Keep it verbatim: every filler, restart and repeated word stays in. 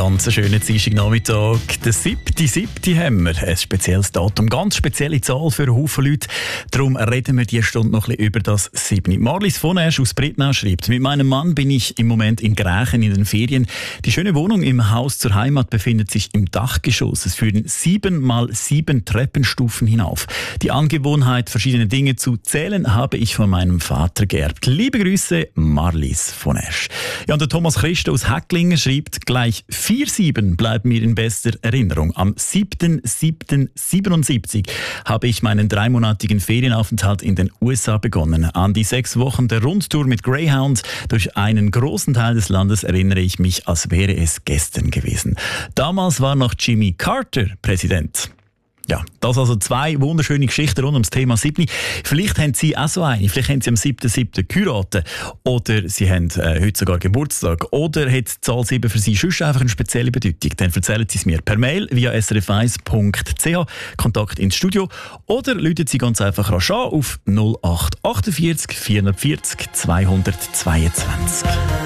Ganz schönen Dienstagnachmittag. Der siebte siebte haben wir. Ein spezielles Datum, ganz spezielle Zahl für einen Haufen Leute. Darum reden wir diese Stunde noch ein bisschen über das siebte. Marlies von Esch aus Brittnau schreibt: Mit meinem Mann bin ich im Moment in Grächen in den Ferien. Die schöne Wohnung im Haus zur Heimat befindet sich im Dachgeschoss. Es führen sieben mal sieben Treppenstufen hinauf. Die Angewohnheit, verschiedene Dinge zu zählen, habe ich von meinem Vater geerbt. Liebe Grüße, Marlies von Esch. Ja, und der Thomas Christ aus Häcklingen schreibt gleich: vier sieben bleibt mir in bester Erinnerung. Am siebten siebten siebenundsiebzig habe ich meinen dreimonatigen Ferienaufenthalt in den U S A begonnen. An die sechs Wochen der Rundtour mit Greyhound durch einen großen Teil des Landes erinnere ich mich, als wäre es gestern gewesen. Damals war noch Jimmy Carter Präsident. Ja, das also zwei wunderschöne Geschichten rund ums Thema siebni. Vielleicht haben Sie auch so eine. Vielleicht haben Sie am siebten siebten geheiratet. Oder Sie haben äh, heute sogar Geburtstag. Oder hat die Zahl sieben für Sie sonst einfach eine spezielle Bedeutung. Dann erzählen Sie es mir per Mail via s r f eins punkt c h, Kontakt ins Studio. Oder rufen Sie ganz einfach rasch an auf null acht achtundvierzig vierundvierzig zweihundertzweiundzwanzig.